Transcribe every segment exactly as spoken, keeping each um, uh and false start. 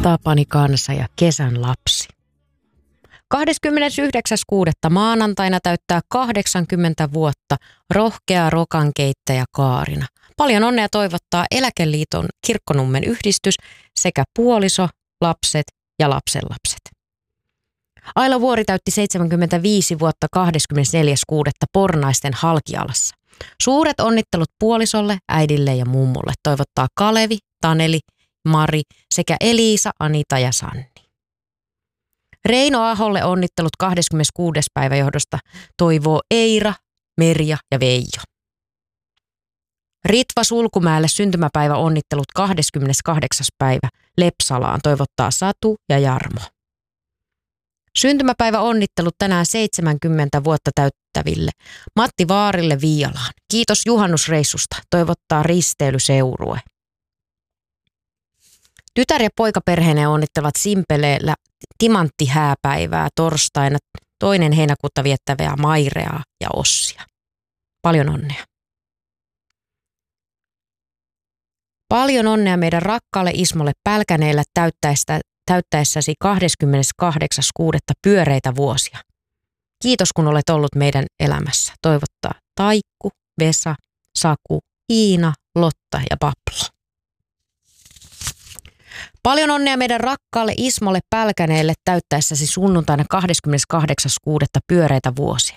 Tapani Kansa ja Kesän lapsi. kahdeskymmenesyhdeksäs kuudetta maanantaina täyttää kahdeksankymmentä vuotta rohkea rokankeittäjä Kaarina. Paljon onnea toivottaa Eläkeliiton Kirkkonummen yhdistys sekä puoliso, lapset ja lapsenlapset. Aila Vuori täytti seitsemänkymmentäviisi vuotta kahdeskymmenesneljäs kuudetta Pornaisten Halkialassa. Suuret onnittelut puolisolle, äidille ja mummulle toivottaa Kalevi, Taneli, Mari sekä Eliisa, Anita ja Sanni. Reino Aholle onnittelut kahdeskymmeneskuudes päivä johdosta toivoo Eira, Merja ja Veijo. Ritva Sulkumäelle syntymäpäivä onnittelut kahdeskymmeneskahdeksas päivä Lepsalaan toivottaa Satu ja Jarmo. Syntymäpäivä onnittelut tänään seitsemänkymmentä vuotta täyttäville Matti Vaarille Viialaan. Kiitos juhannusreissusta, toivottaa Risteilyseurue. Tytär- ja poikaperheineen onnittelevat Simpeleellä timanttihääpäivää torstaina toinen heinäkuuta viettävää Maireaa ja Ossia. Paljon onnea. Paljon onnea meidän rakkaalle Ismolle Pälkäneellä täyttäessäsi kahdeskymmeneskahdeksas kuudetta pyöreitä vuosia. Kiitos kun olet ollut meidän elämässä. Toivottaa Taikku, Vesa, Saku, Iina, Lotta ja Paplo. Paljon onnea meidän rakkaalle Ismolle Pälkäneelle täyttäessäsi sunnuntaina kahdeskymmeneskahdeksas kuudetta pyöreitä vuosia.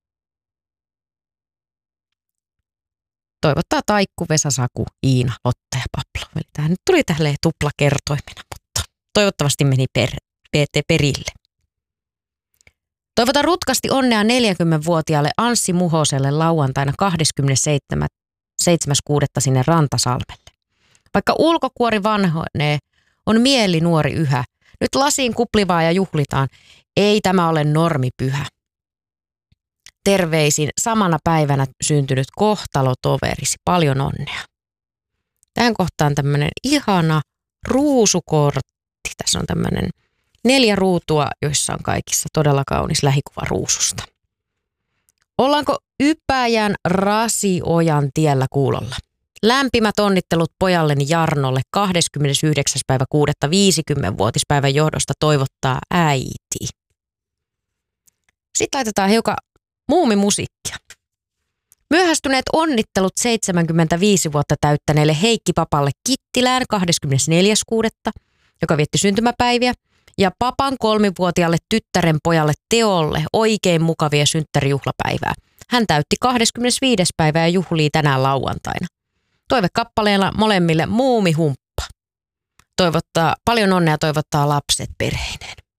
Toivottaa Taikku, Vesa, Saku, Iina, Lotta ja Paplo. Eli tämä nyt tuli tälleen tuplakertoimena, mutta toivottavasti meni per, per, perille. Toivotan rutkasti onnea neljäkymmenvuotiaalle Anssi Muhoselle lauantaina kahdeskymmenesseitsemäs kuudetta sinne Rantasalmelle. Vaikka ulkokuori vanhenee, on mieli nuori yhä. Nyt lasiin kuplivaa ja juhlitaan. Ei tämä ole normipyhä. Terveisin samana päivänä syntynyt kohtalotoverisi. Paljon onnea. Tähän kohtaan tämmöinen ihana ruusukortti. Tässä on tämmöinen neljä ruutua, joissa on kaikissa todella kaunis lähikuva ruususta. Ollaanko Ypäjän Rasiojan tiellä kuulolla? Lämpimät onnittelut pojalleni Jarnolle kahdeskymmenesyhdeksäs päivä kuudetta viisikymmenvuotispäivän johdosta toivottaa äiti. Sitten laitetaan hiukan muumimusiikkia. Myöhästyneet onnittelut seitsemänkymmentäviisi vuotta täyttäneelle Heikki Papalle Kittilään kahdeskymmenesneljäs kuudetta, joka vietti syntymäpäiviä, ja Papan kolmivuotiaalle tyttären pojalle Teolle oikein mukavia synttärijuhlapäivää. Hän täytti kahdeskymmenesviides päivä ja juhlii tänään lauantaina. Toivekappaleella molemmille muumihumppa. Toivottaa, paljon onnea toivottaa lapset perheineen.